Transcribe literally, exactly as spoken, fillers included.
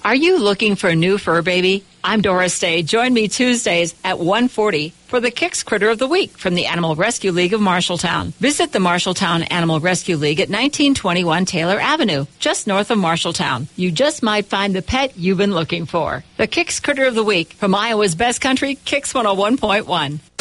Are you looking for a new fur baby? I'm Doris Day. Join me Tuesdays at one forty for the Kicks Critter of the Week from the Animal Rescue League of Marshalltown. Visit the Marshalltown Animal Rescue League at nineteen twenty-one Taylor Avenue, just north of Marshalltown. You just might find the pet you've been looking for. The Kicks Critter of the Week from Iowa's Best Country, Kicks one oh one point one.